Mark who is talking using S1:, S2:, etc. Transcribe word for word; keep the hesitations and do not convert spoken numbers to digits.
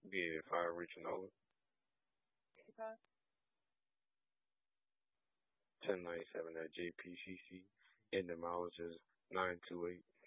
S1: Yeah, five reaching over.
S2: Okay.
S1: ten ninety-seven at J P C C. And the mileage is nine two eight.